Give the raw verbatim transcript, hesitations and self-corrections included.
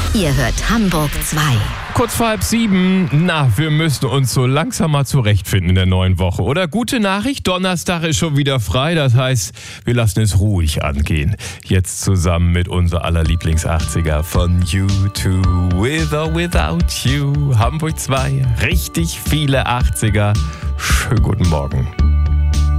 Ihr hört Hamburg zwei. Kurz vor halb sieben. Na, wir müssen uns so langsam mal zurechtfinden in der neuen Woche. Oder gute Nachricht, Donnerstag ist schon wieder frei. Das heißt, wir lassen es ruhig angehen. Jetzt zusammen mit unser aller Lieblings-achtziger von U zwei. With or Without You. Hamburg zwei. Richtig viele achtziger. Schönen guten Morgen.